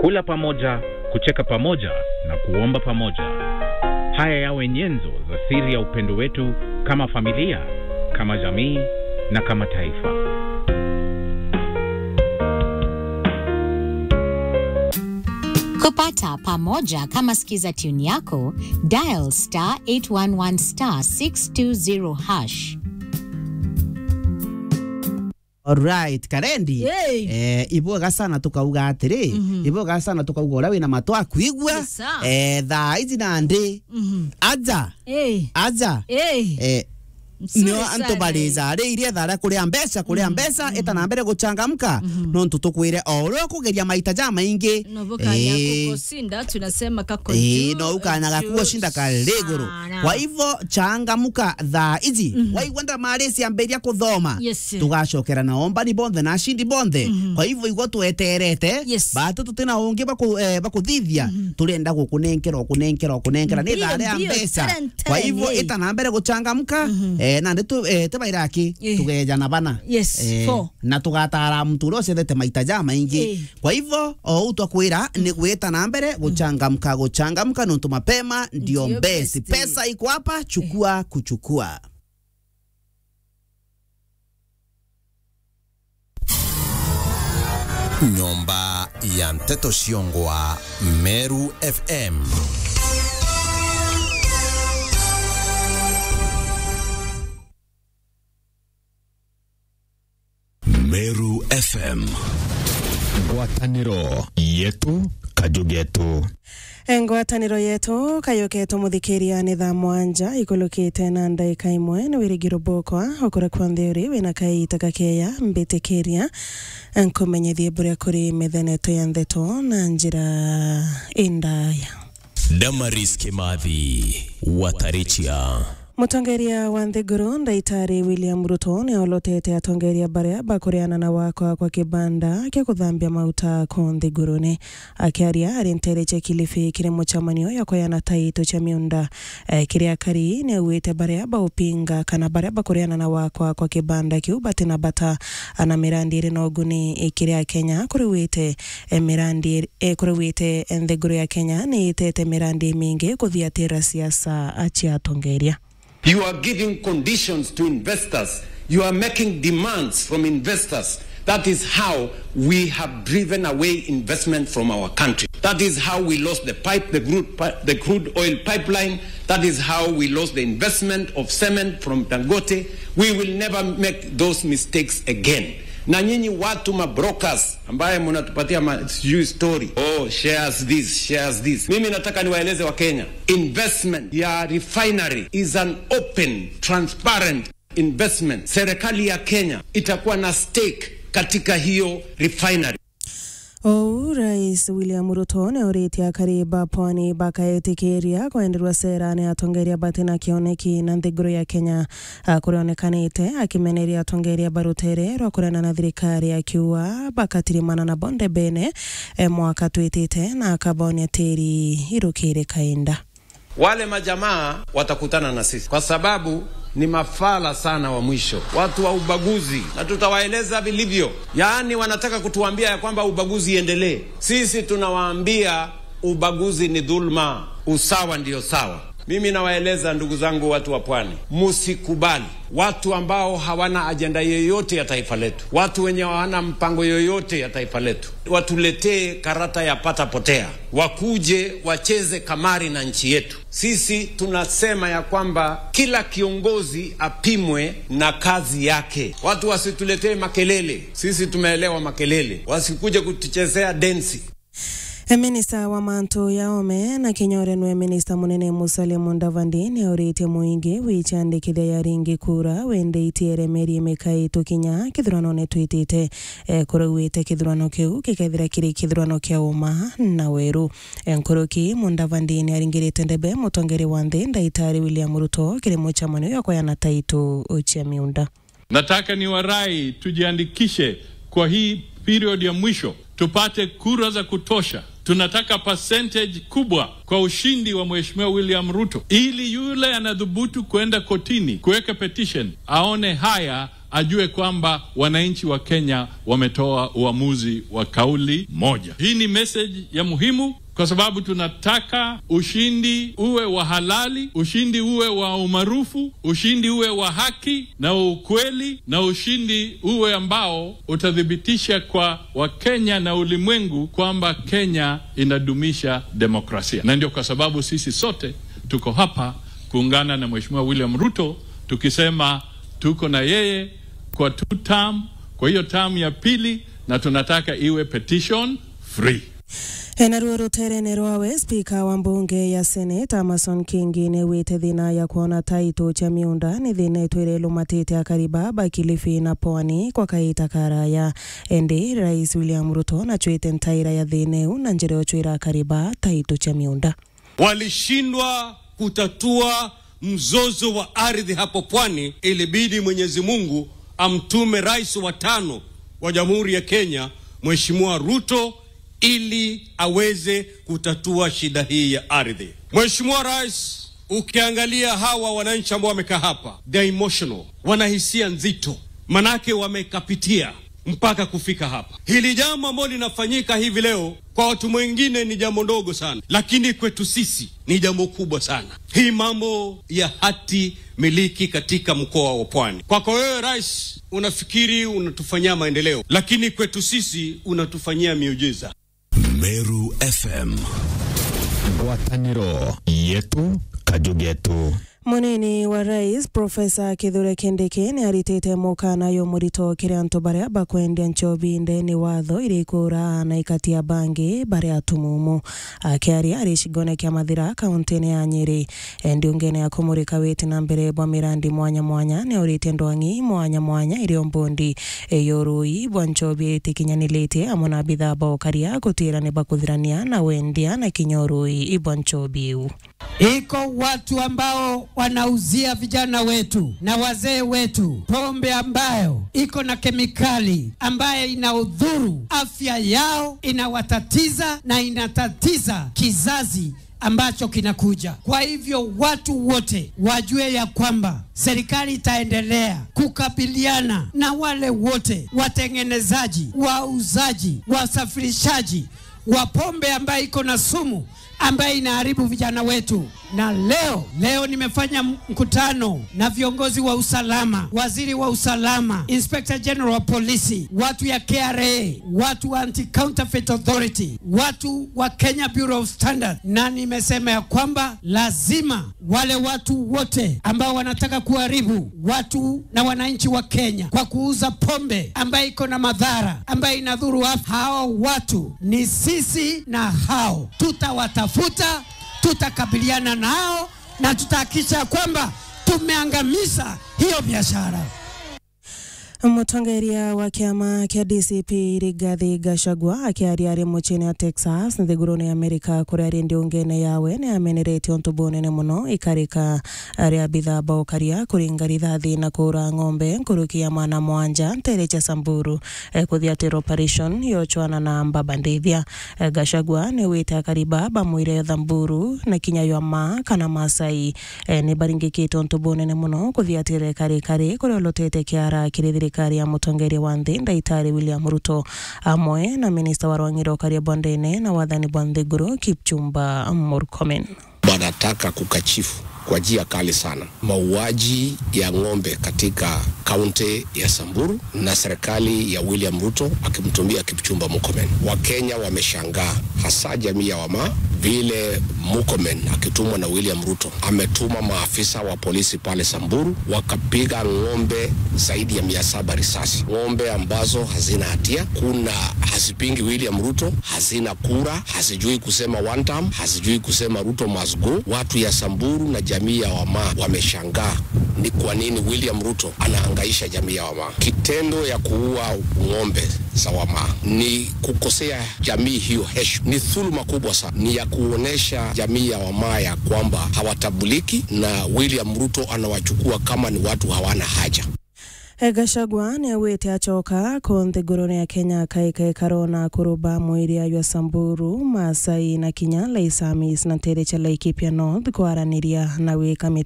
kula pamoja, kucheka pamoja na kuomba pamoja. Haya yawe nyenzo za siri ya upendo wetu kama familia, kama jamii na kama taifa. Kupata pamoja kama sikiza tune yako, dial *811*620#. Alright, Karendi. Iboga sana tukauga atiri. Iboga sana tukauga ora wina matwa akuigwa. Tha izi nande. Aja. Aja. No antobaliza re iria thara kuria mbesa etana mbere guchangamka no ntutukwire oro kugeria maitaja maingi no bukanya kukosinda tunasema kako no ukanya kukosinda kalegoro kwa hivyo changamuka tha izi waigwanda maresi amberia kuthoma tugacokera na omba ni bonthe na shindi bonthe kwa hivyo igo tweterete batu tutina ungi bakuthithia turenda gukunenkera ni thara ya mbesa kwa hivyo etana mbere guchangamka na ndetu tebairaki tugejana bana na tugatara mturo cethete maitaja maingi kwa hivyo utwakwira ni gwita na mbere guchangamka nuntu mapema ndio best pesa iko hapa chukua kuchukua Nyomba ya Mteto Shiongwa Meru FM. Meru FM. Ngwataniro yetu kajugetu. Ngwataniro yetu kayoketu muthikiria ni thaa mwanja ikulukite na ndaika imwe ni wirigiro bokwa okora kwa ntheuri wina kaita kakeya mbitikiria nkumenyethie buria kuri metheneto ya ntheto na njira indaya. Damaris Kimathi Watarichia. Mutongeria wa Nthiguru Ndaitari William Ruto ni olotete atongeria baria bakuriana na wakwa kwa kibanda kia kuthambia mauta ku Nthiguruni akiaria arintereche Kilifi kire muchamanio ya koyana taito cha miunda kiria kari ni uite baria baupinga kana baria bakuriana na wakwa kwa kibanda kiu batina bata ana mirandi iri no guni kiria Kenya kuriwite mirandi kuriwite Nthiguru ya Kenya ni itete mirandi mingi kuthiatira siasa achia atongeria. You are giving conditions to investors. You are making demands from investors. That is how we have driven away investment from our country. That is how we lost the crude oil pipeline. That is how we lost the investment of cement from Dangote. We will never make those mistakes again. Na nyinyi watu mabrokers ambaye mnatupatia story shares this mimi nataka niwaeleze wa Kenya investment ya refinery is an open transparent investment. Serikali ya Kenya itakuwa na stake katika hiyo refinery. Rais William Ruto ne oritia kariba pwani bakaetikiria kwenderwa sera ne atongeria batina kioneki na Nthiguru ya Kenya kurionekanite akimeneria atongeria barutere rokurana na thirikari akiwa bakatirimana na bonde bene mwaka twitite na akabonia tiri irukire kainda. Wale majamaa watakutana na sisi kwa sababu ni mafala sana wa mwisho, watu wa ubaguzi, na tutawaeleza vilivyo. Yaani wanataka kutuambia ya kwamba ubaguzi iendelee. Sisi tunawaambia ubaguzi ni dhulma, usawa ndio sawa. Mimi nawaeleza ndugu zangu watu wa pwani, musikubali watu ambao hawana ajenda yoyote ya taifa letu, watu wenye hawana mpango yoyote ya taifa letu, watuletee karata ya pata potea, wakuje wacheze kamari na nchi yetu. Sisi tunasema ya kwamba kila kiongozi apimwe na kazi yake. Watu wasituletee makelele, sisi tumeelewa makelele, wasikuje kutuchezea densi. Minista wa manto ya ome na kinyore nwe minista munene Musalia Mudavadi ni orite muingi wichandikithia ya ringi kura wende itiere meri mekai tukinya kithurano ne twitite kurawite kithurano kiu kikethira kiri kithurano kia uma na weru nkoroki Mudavadi ni aringirite ndebe mutongeri wa nthi Ndaitari William Ruto kire muchamano ya koyana taito ochia miunda. Nataka ni warai tujiandikishe kwa hii period ya mwisho tupate kura za kutosha. Tunataka percentage kubwa kwa ushindi wa Mheshimiwa William Ruto ili yule anadhubutu kwenda kotini kuweka petition aone haya ajue kwamba wananchi wa Kenya wametoa uamuzi wa kauli moja. Hii ni message ya muhimu kwa sababu tunataka ushindi uwe wa halali, ushindi uwe wa umaarufu, ushindi uwe wa haki na ukweli, na ushindi uwe ambao utadhibitisha kwa Wakenya na ulimwengu kwamba Kenya inadumisha demokrasia. Na ndio kwa sababu sisi sote tuko hapa kuungana na Mheshimiwa William Ruto tukisema tuko na yeye kwa 2 term, kwa hiyo term ya pili, na tunataka iwe petition free. Enaruoro terene roawe spika wa mbunge ya Senate Amason Kingi ne wete dhina ya kuona taito cha miunda ni dhina tuirelo matete ya Karibaba, Kilifi na Pwani kwa kaita karaya. Endi Rais William Ruto na chwete ntaira ya dhine unanjere chwira Kariba taito cha miunda. Walishindwa kutatua mzozo wa ardhi hapo Pwani, ilibidi Mwenyezi Mungu amtume rais wa 5 wa Jamhuri ya Kenya Mheshimiwa Ruto ili aweze kutatua shida hii ya ardhi. Mheshimiwa Rais, ukiangalia hawa wananchi ambao wamekaa hapa, they emotional, wanahisia nzito, manake wamekapitia mpaka kufika hapa. Hili jambo ambalo linafanyika hivi leo kwa watu wengine ni jambo ndogo sana, lakini kwetu sisi ni jambo kubwa sana. Hii mambo ya hati miliki katika mkoa wa Pwani. Kwako wewe Rais, unafikiri unatufanyia maendeleo, lakini kwetu sisi unatufanyia miujiza. Meru FM, ngwataniro yetu kajugetu. Munini wa Rais Profesa Kithure Kindiki ni aritete mukana yo murito kirianto bare bakwendia nchobi ndeni watho irikura na ikatia bangi bare atumumu. Akiari arishigone kia Mathira kauntini ya Nyeri. Endi ungene ya kumurika weti na mbere bwa mirandi mwanya mwanya ni urite ndwangi mwanya mwanya iriombondi yorui bwa nchobi tikinyanilete amona bidhaa baukaria kutira ni bakuthirania na wendia na kinyorui ibwa nchobi u. Iko watu ambao wanauzia vijana wetu na wazee wetu pombe ambayo iko na kemikali ambaye inaudhuru afya yao, inawatatiza na inatatiza kizazi ambacho kinakuja. Kwa hivyo watu wote wajue ya kwamba serikali itaendelea kukabiliana na wale wote watengenezaji, wauzaji, wasafirishaji wa pombe ambayo iko na sumu ambaye inaharibu vijana wetu. Na leo nimefanya mkutano na viongozi wa usalama, waziri wa usalama, Inspector General wa polisi, watu ya KRA, watu wa Anti-Counterfeit Authority, watu wa Kenya Bureau of Standards, na nimesema ya kwamba lazima wale watu wote ambao wanataka kuharibu watu na wananchi wa Kenya kwa kuuza pombe ambayo iko na madhara, ambayo inadhuru afya, hao watu ni sisi na hao tutawatafuta, tutakabiliana nao na tutahakikisha kwamba tumeangamiza hiyo biashara. Mutongeria wa kiama kia DCP Rigathi Gachagua akiari muchini ya Texas nthiguruni ya Amerika kuria rindi ungene yawe ni amenereti ontubonene muno ikarika ria bithaa baukaria kuringa rithathi na kura ng'ombe nkurukia mwana mwanja nterecha Samburu kuthiatira operation yochwana na mbabandithia. Gachagua ni wita Kariba bamwire Thamburu na Kinyayo ma kana Masai ni baringikite ontubonene muno kuthiatira kare kuria lotete kiara kirithiri kari ya mutongeria wa nthi Ndaitari William Ruto amwe na minista wa Rwang'iro Karia Bondene na wathani bwa Nthiguru Kipchumba Murkomen. Wanataka kukachifu kwa njia kali sana mauaji ya ng'ombe katika kaunti ya Samburu na serikali ya William Ruto akimtumia Kipchumba Murkomen. Wakenya wameshangaa, hasa jamii ya Wamaa, vile Murkomen akitumwa na William Ruto ametuma maafisa wa polisi pale Samburu wakapiga ng'ombe zaidi ya 700 risasi, ng'ombe ambazo hazina hatia, kuna hasipingi William Ruto, hazina kura, hazijui kusema one term, hazijui kusema Ruto must go. Watu ya Samburu na jamii ya Wamaa wameshangaa ni kwa nini William Ruto anahangaisha jamii ya Wamaa. Kitendo ya kuua ng'ombe za Wamaa ni kukosea jamii hiyo heshima, ni dhuluma kubwa sana, ni ya kuonesha jamii ya Wamaa ya kwamba hawatabuliki na William Ruto anawachukua kama ni watu hawana haja. Gachagua ni awete achoka konthiguruni ya Kenya kaika karona kuruba mwiri ya Samburu, Masai na Kinya Laisamis na Terecha Laikipia North kwaraniria na wika